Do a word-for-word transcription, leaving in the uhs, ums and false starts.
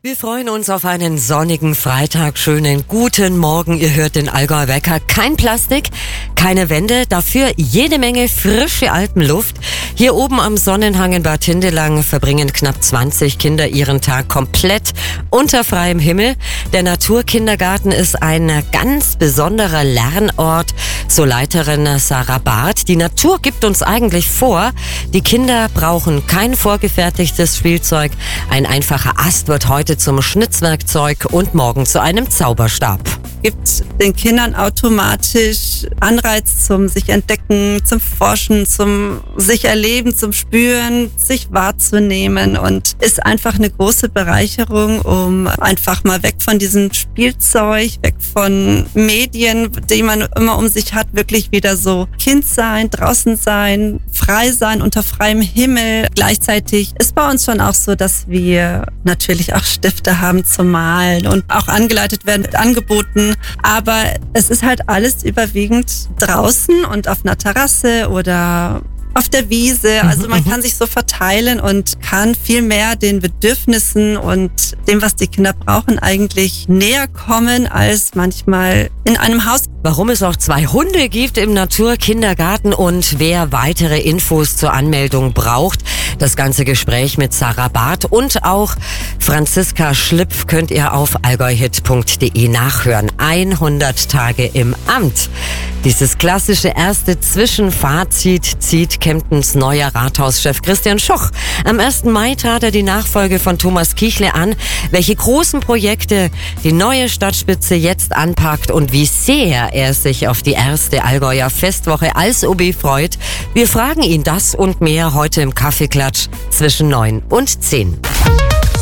Wir freuen uns auf einen sonnigen Freitag. Schönen guten Morgen. Ihr hört den Allgäu Wecker. Kein Plastik, keine Wände, dafür jede Menge frische Alpenluft. Hier oben am Sonnenhang in Bad Hindelang verbringen knapp zwanzig Kinder ihren Tag komplett unter freiem Himmel. Der Naturkindergarten ist ein ganz besonderer Lernort, so Leiterin Sarah Barth. Die Natur gibt uns eigentlich vor, die Kinder brauchen kein vorgefertigtes Spielzeug. Ein einfacher Ast wird heute zum Schnitzwerkzeug und morgen zu einem Zauberstab. Gibt den Kindern automatisch Anreiz zum sich entdecken, zum Forschen, zum sich erleben, zum Spüren, sich wahrzunehmen und ist einfach eine große Bereicherung, um einfach mal weg von diesem Spielzeug, weg von Medien, die man immer um sich hat, wirklich wieder so Kind sein, draußen sein, frei sein, unter freiem Himmel. Gleichzeitig ist bei uns schon auch so, dass wir natürlich auch Stifte haben zum Malen und auch angeleitet werden mit Angeboten. Aber es ist halt alles überwiegend draußen und auf einer Terrasse oder auf der Wiese. Also man kann sich so verteilen und kann viel mehr den Bedürfnissen und dem, was die Kinder brauchen, eigentlich näher kommen als manchmal in einem Haus. Warum es auch zwei Hunde gibt im Naturkindergarten und wer weitere Infos zur Anmeldung braucht. Das ganze Gespräch mit Sarah Barth und auch Franziska Schlipf könnt ihr auf allgäuhit punkt de nachhören. hundert Tage im Amt. Dieses klassische erste Zwischenfazit zieht Kemptens neuer Rathauschef Christian Schoch. Am ersten Mai trat er die Nachfolge von Thomas Kichle an. Welche großen Projekte die neue Stadtspitze jetzt anpackt und wie sehr er sich auf die erste Allgäuer Festwoche als O B freut. Wir fragen ihn das und mehr heute im Kaffeeklatsch zwischen neun und zehn.